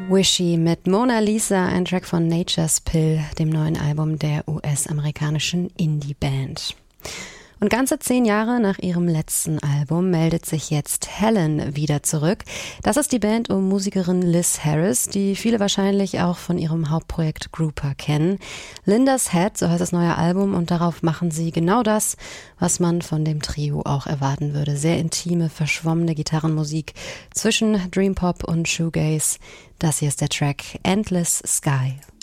Wishy mit Mona Lisa, ein Track von Nature's Pill, dem neuen Album der US-amerikanischen Indie-Band. Und ganze 10 Jahre nach ihrem letzten Album meldet sich jetzt Helen wieder zurück. Das ist die Band um Musikerin Liz Harris, die viele wahrscheinlich auch von ihrem Hauptprojekt Grouper kennen. Linda's Head, so heißt das neue Album, und darauf machen sie genau das, was man von dem Trio auch erwarten würde. Sehr intime, verschwommene Gitarrenmusik zwischen Dream Pop und Shoegaze. Das hier ist der Track Endless Sky.